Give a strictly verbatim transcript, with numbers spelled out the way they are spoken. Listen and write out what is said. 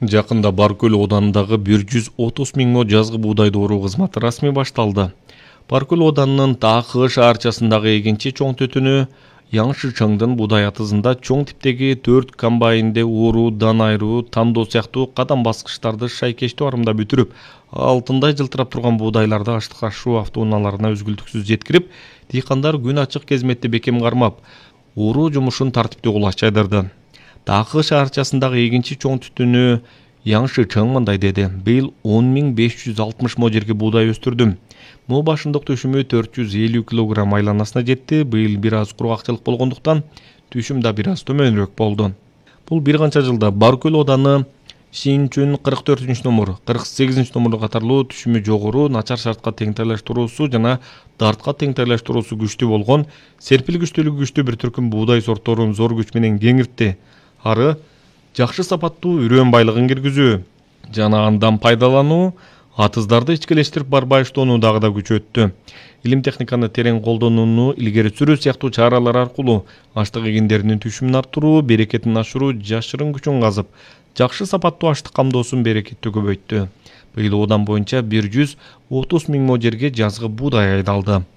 Жакында Баркөл оданындагы бир жүз отуз миң мо жазгы буудай дооруу кызматы расмий башталды. Баркөл оданынын Таакы шаарчасындагы эгинчи чоң түтүнү Яңшычаңдын буудай атызында чоң типтеги төрт комбайнде ууруу, дан айыруу, тамдоо сыяктуу кадам баскычтарды шайкештүү арымдап бүтүрүп, алтындай жылтырап турган буудайларды аштык ашуу автоунааларына үзгүлтүксүз жеткирип, дыйкандар күн ачык кезметте бекем кармап, ууруу жумушун тартиптүү кулаш жайдырды. Таакы шаарчасындагы эгинчи чоң түтүнү Яңшычаң мындай деди: быйыл он миң беш жүз алтымыш мо жерге буудай өстүрдүм. Мо башындык түшүмү төрт жүз элүү килограмм айланасына жетти. Быйыл бир аз кургакчылык болгондуктан түшүм да бир аз төмөнүрөөк болду. Бул бир канча жылда Баркөл оданы Шинчүн кырк төртүнчү номер, кырк сегизинчи номер катарлуу түшүмү жогору, начар шартка тең тайлаштыруусу жана дартка тең тайлаштыруусу күчтүү болгон, серпилгичтүүлүгү күчтүү бир түркүм буудай сортторун зор күч менен кеңиртти. Ары жакшы сапаттуу үрөөн байлыгын киргизүү жана андан пайдалануу, атыздарды ичкилештирип барбайыштоону дагы да күчөттү. Илим техниканы терең колдонууну илгери сүрүү сыяктуу чаралар аркылуу аштык эгиндеринин түшүмүн арттыруу, берекетин ашыруу жашырын күчүн казып, жакшы сапаттуу аштык камдоосун берекеттүү көбөйттү. Быйыл одан боюнча бир жүз отуз миң мо жерге жазгы буудай айдалды.